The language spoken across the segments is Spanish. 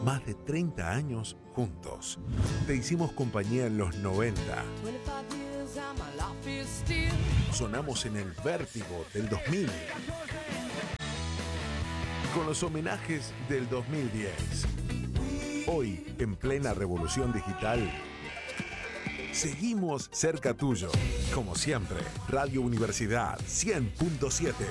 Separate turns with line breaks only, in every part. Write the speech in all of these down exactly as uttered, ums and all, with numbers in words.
Más de treinta años juntos. Te hicimos compañía en los noventa. Sonamos en el vértigo del dos mil. Con los homenajes del dos mil diez. Hoy, en plena revolución digital, seguimos cerca tuyo. Como siempre, Radio Universidad cien punto siete.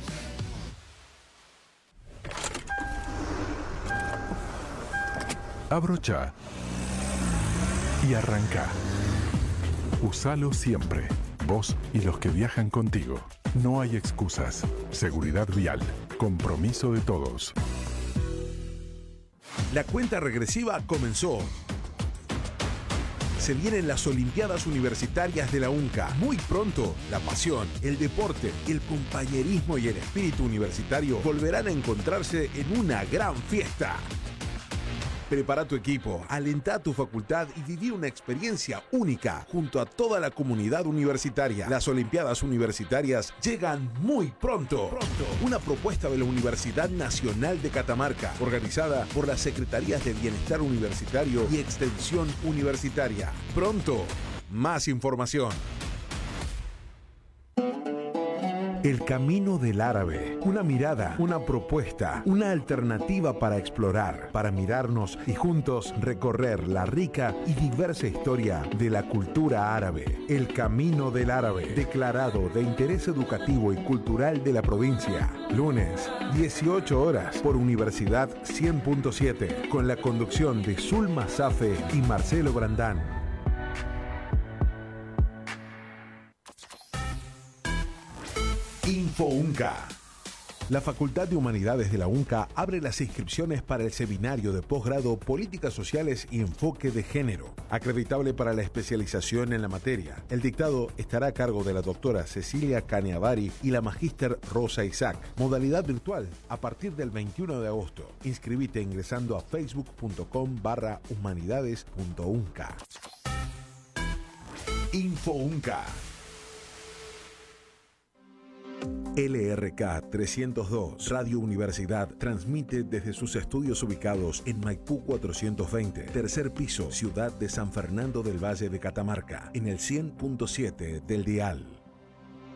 Abrocha y arranca. Usalo siempre. Vos y los que viajan contigo. No hay excusas. Seguridad vial. Compromiso de todos.
La cuenta regresiva comenzó. Se vienen las Olimpiadas Universitarias de la UNCA. Muy pronto, la pasión, el deporte, el compañerismo y el espíritu universitario volverán a encontrarse en una gran fiesta. Prepara tu equipo, alenta a tu facultad y viví una experiencia única junto a toda la comunidad universitaria. Las Olimpiadas Universitarias llegan muy pronto. pronto. Una propuesta de la Universidad Nacional de Catamarca, organizada por las Secretarías de Bienestar Universitario y Extensión Universitaria. Pronto, más información. El Camino del Árabe. Una mirada, una propuesta, una alternativa para explorar, para mirarnos y juntos recorrer la rica y diversa historia de la cultura árabe. El Camino del Árabe, declarado de interés educativo y cultural de la provincia. Lunes, dieciocho horas, por Universidad cien punto siete, con la conducción de Zulma Safe y Marcelo Brandán. InfoUNCA. La Facultad de Humanidades de la UNCA abre las inscripciones para el seminario de posgrado Políticas Sociales y Enfoque de Género, acreditable para la especialización en la materia. El dictado estará a cargo de la doctora Cecilia Caneavari y la magíster Rosa Isaac. Modalidad virtual a partir del veintiuno de agosto. Inscribite ingresando a facebook.com barra humanidades.unca. InfoUNCA. L R K trescientos dos Radio Universidad transmite desde sus estudios ubicados en Maipú cuatrocientos veinte, tercer piso, ciudad de San Fernando del Valle de Catamarca, en el cien punto siete del dial.